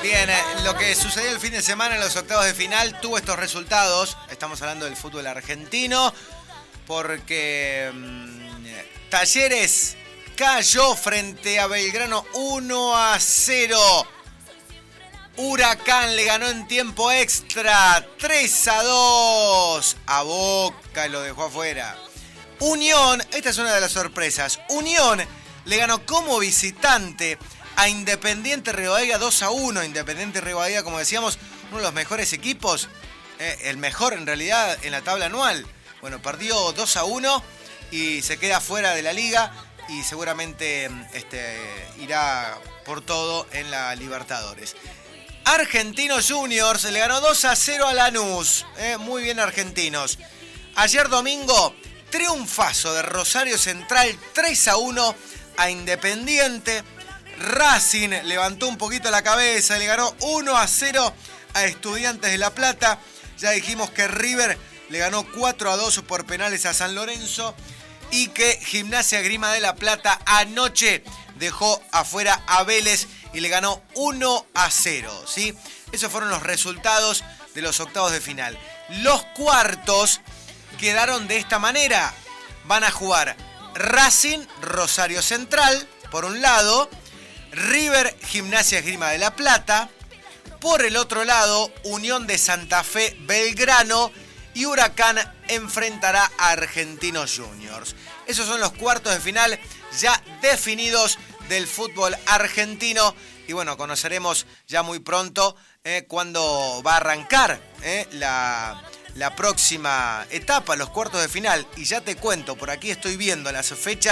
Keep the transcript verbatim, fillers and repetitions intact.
Bien, eh, lo que sucedió el fin de semana en los octavos de final tuvo estos resultados. Estamos hablando del fútbol argentino, porque mmm, Talleres cayó frente a Belgrano uno a cero. Huracán le ganó en tiempo extra tres a dos. A Boca lo dejó afuera. Unión, esta es una de las sorpresas. Unión le ganó como visitante a Independiente Rivadavia dos a uno. Independiente Rivadavia, como decíamos, uno de los mejores equipos, eh, el mejor en realidad en la tabla anual. Bueno, perdió dos a uno y se queda fuera de la liga y seguramente este, irá por todo en la Libertadores. Argentinos Juniors le ganó dos a cero a Lanús. Eh, muy bien, Argentinos. Ayer domingo, triunfazo de Rosario Central tres a uno a Independiente. Racing levantó un poquito la cabeza y le ganó uno a cero a Estudiantes de La Plata. Ya dijimos que River le ganó cuatro a dos por penales a San Lorenzo y que Gimnasia Esgrima de La Plata anoche dejó afuera a Vélez y le ganó uno a cero, ¿sí? Esos fueron los resultados de los octavos de final. Los cuartos quedaron de esta manera. Van a jugar Racing, Rosario Central, por un lado, River, Gimnasia Esgrima de La Plata, por el otro lado, Unión de Santa Fe, Belgrano, y Huracán enfrentará a Argentinos Juniors. Esos son los cuartos de final ya definidos del fútbol argentino. Y bueno, conoceremos ya muy pronto eh, cuándo va a arrancar eh, la, la próxima etapa, los cuartos de final. Y ya te cuento, por aquí estoy viendo las fechas.